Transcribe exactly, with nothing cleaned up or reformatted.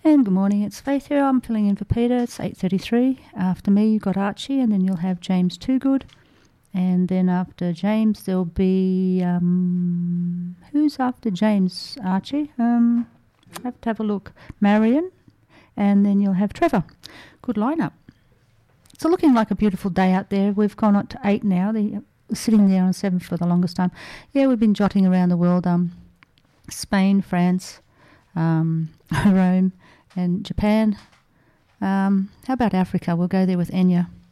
And good morning, it's Faith here. I'm filling in for Peter. It's eight thirty-three. After me, you've got Archie, and then you'll have James Toogood. And then after James, there'll be... Um, who's after James, Archie? Um, I have to have a look. Marion. And then you'll have Trevor. Good lineup. It's looking like a beautiful day out there. We've gone up to eight now. The, sitting there on seven for the longest time. Yeah, we've been jotting around the world. Um, Spain, France, um, Rome, and Japan. Um, how about Africa? We'll go there with Enya.